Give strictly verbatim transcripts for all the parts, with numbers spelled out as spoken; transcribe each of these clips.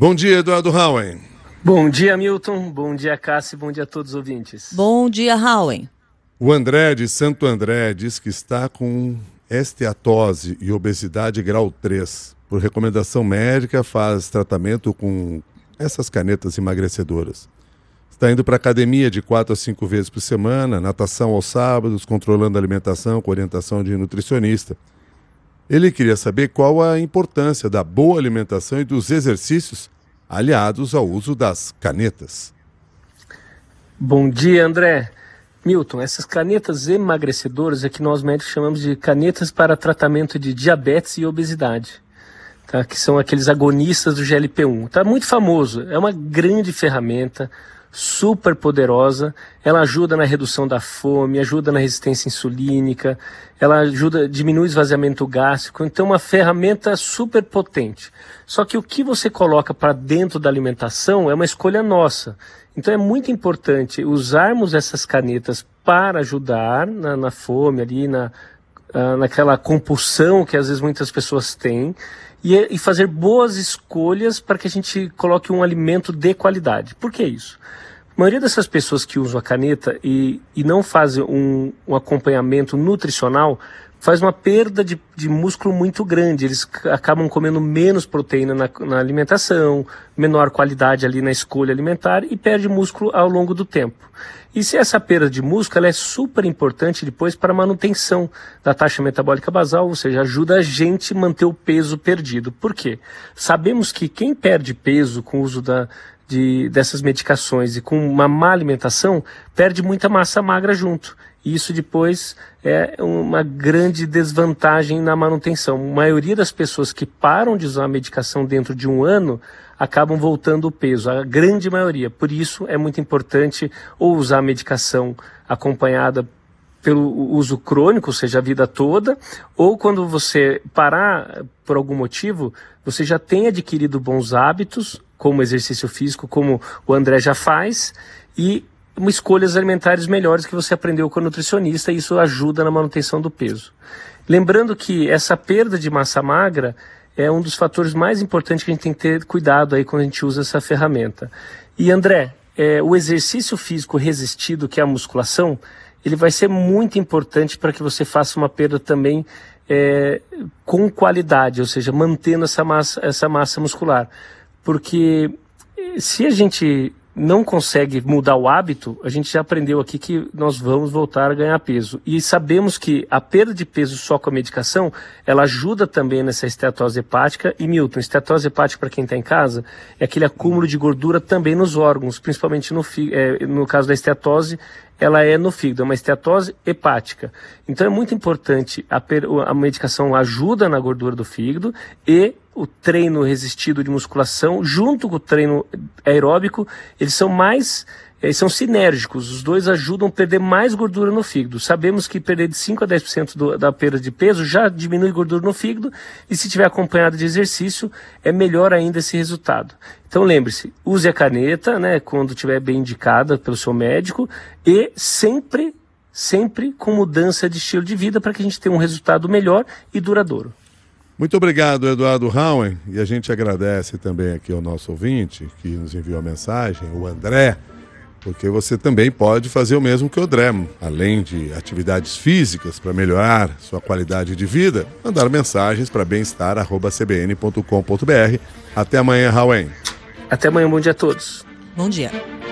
Bom dia, Eduardo Hauen. Bom dia, Milton. Bom dia, Cássio. Bom dia a todos os ouvintes. Bom dia, Hauen. O André de Santo André diz que está com esteatose e obesidade grau três. Por recomendação médica, faz tratamento com essas canetas emagrecedoras. Está indo para a academia de quatro a cinco vezes por semana, natação aos sábados, controlando a alimentação com orientação de nutricionista. Ele queria saber qual a importância da boa alimentação e dos exercícios aliados ao uso das canetas. Bom dia, André. Milton, essas canetas emagrecedoras é que nós médicos chamamos de canetas para tratamento de diabetes e obesidade, tá? Que são aqueles agonistas do G L P um. Tá muito famoso, é uma grande ferramenta, super poderosa, ela ajuda na redução da fome, ajuda na resistência insulínica, ela ajuda, diminui o esvaziamento gástrico, então é uma ferramenta super potente. Só que o que você coloca para dentro da alimentação é uma escolha nossa. Então é muito importante usarmos essas canetas para ajudar na, na fome ali, na, uh, naquela compulsão que às vezes muitas pessoas têm, e, e fazer boas escolhas para que a gente coloque um alimento de qualidade. Por que isso? A maioria dessas pessoas que usam a caneta e, e não fazem um, um acompanhamento nutricional faz uma perda de, de músculo muito grande. Eles acabam comendo menos proteína na, na alimentação, menor qualidade ali na escolha alimentar e perde músculo ao longo do tempo. E se essa perda de músculo ela é super importante depois para a manutenção da taxa metabólica basal, ou seja, ajuda a gente a manter o peso perdido. Por quê? Sabemos que quem perde peso com o uso da De, dessas medicações e com uma má alimentação, perde muita massa magra junto. E isso depois é uma grande desvantagem na manutenção. A maioria das pessoas que param de usar a medicação dentro de um ano acabam voltando o peso, a grande maioria. Por isso é muito importante ou usar a medicação acompanhada pelo uso crônico, ou seja, a vida toda, ou quando você parar por algum motivo, você já tem adquirido bons hábitos, como exercício físico, como o André já faz, e escolhas alimentares melhores que você aprendeu com o nutricionista, e isso ajuda na manutenção do peso. Lembrando que essa perda de massa magra é um dos fatores mais importantes que a gente tem que ter cuidado aí quando a gente usa essa ferramenta. E André, é, o exercício físico resistido, que é a musculação, ele vai ser muito importante para que você faça uma perda também é, com qualidade, ou seja, mantendo essa massa, essa massa muscular. Porque se a gente não consegue mudar o hábito, a gente já aprendeu aqui que nós vamos voltar a ganhar peso. E sabemos que a perda de peso só com a medicação, ela ajuda também nessa esteatose hepática. E Milton, esteatose hepática para quem está em casa, é aquele acúmulo de gordura também nos órgãos, principalmente no, é, no caso da esteatose, ela é no fígado, é uma esteatose hepática. Então é muito importante, a, a medicação ajuda na gordura do fígado e o treino resistido de musculação, junto com o treino aeróbico, eles são mais, eles são sinérgicos, os dois ajudam a perder mais gordura no fígado. Sabemos que perder de cinco a dez por cento do, da perda de peso já diminui gordura no fígado, e se tiver acompanhado de exercício, é melhor ainda esse resultado. Então lembre-se, use a caneta, né, quando estiver bem indicada pelo seu médico, e sempre, sempre com mudança de estilo de vida para que a gente tenha um resultado melhor e duradouro. Muito obrigado, Eduardo Hauen, e a gente agradece também aqui ao nosso ouvinte que nos enviou a mensagem, o André, porque você também pode fazer o mesmo que o André, além de atividades físicas para melhorar sua qualidade de vida, mandar mensagens para bem-estar arroba c b n ponto com ponto b r. Até amanhã, Hauen. Até amanhã, bom dia a todos. Bom dia.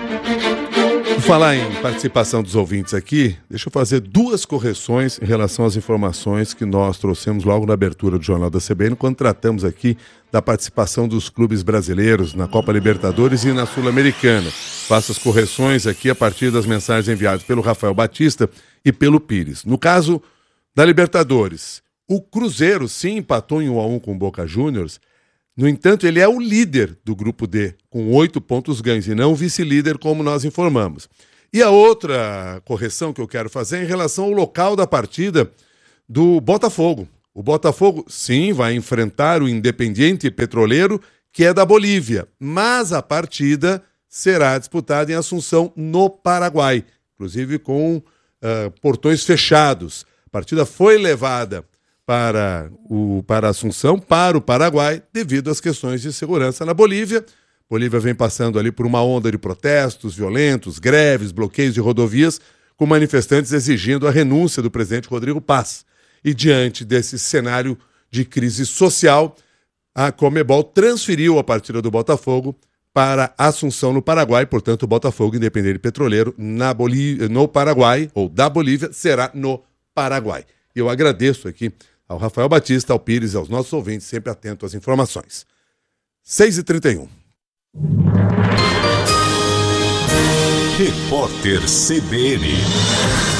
Por falar em participação dos ouvintes aqui, deixa eu fazer duas correções em relação às informações que nós trouxemos logo na abertura do Jornal da C B N, quando tratamos aqui da participação dos clubes brasileiros na Copa Libertadores e na Sul-Americana. Faço as correções aqui a partir das mensagens enviadas pelo Rafael Batista e pelo Pires. No caso da Libertadores, o Cruzeiro sim empatou em um a um com o Boca Juniors. No entanto, ele é o líder do grupo D, com oito pontos ganhos, e não o vice-líder, como nós informamos. E a outra correção que eu quero fazer é em relação ao local da partida do Botafogo. O Botafogo, sim, vai enfrentar o Independiente Petroleiro, que é da Bolívia, mas a partida será disputada em Assunção, no Paraguai, inclusive com uh, portões fechados. A partida foi levada para, o, para Assunção, para o Paraguai, devido às questões de segurança na Bolívia. Bolívia vem passando ali por uma onda de protestos violentos, greves, bloqueios de rodovias, com manifestantes exigindo a renúncia do presidente Rodrigo Paz. E diante desse cenário de crise social, a Conmebol transferiu a partida do Botafogo para Assunção, no Paraguai. Portanto, o Botafogo Independente Petroleiro na Bolívia, no Paraguai, ou da Bolívia, será no Paraguai. E eu agradeço aqui ao Rafael Batista, ao Pires e aos nossos ouvintes, sempre atentos às informações. seis e trinta e um. Repórter C B N.